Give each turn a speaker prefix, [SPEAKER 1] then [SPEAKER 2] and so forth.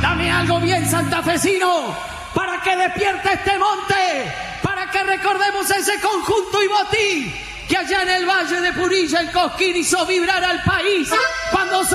[SPEAKER 1] Dame algo bien santafesino para que despierte este monte, para que recordemos ese conjunto y botí que allá en el Valle de Punilla el Cosquín hizo vibrar al país cuando